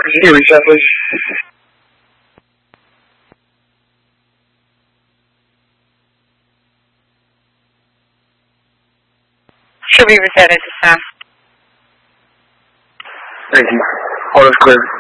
Can you reset, please? Should be reset at this time. Thank you. All is clear.